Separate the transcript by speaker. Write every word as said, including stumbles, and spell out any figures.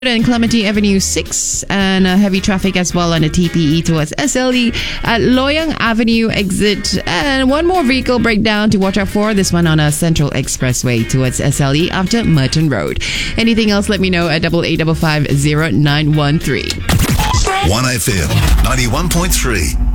Speaker 1: And Clementi Avenue six, and uh, heavy traffic as well on the T P E towards S L E at Loyang Avenue exit, and one more vehicle breakdown to watch out for, this one on a Central Expressway towards S L E after Merton Road. Anything else, let me know at double eight five five zero nine one three.
Speaker 2: one F M ninety-one point three.